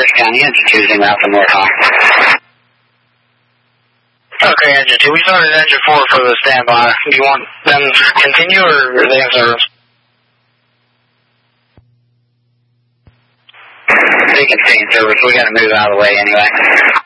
Orange County, engine 2 zoom out for North High. Okay, engine 2, we started engine 4 for the standby. Do you want them to continue or are they in service? They can stay in service. We got to move out of the way anyway.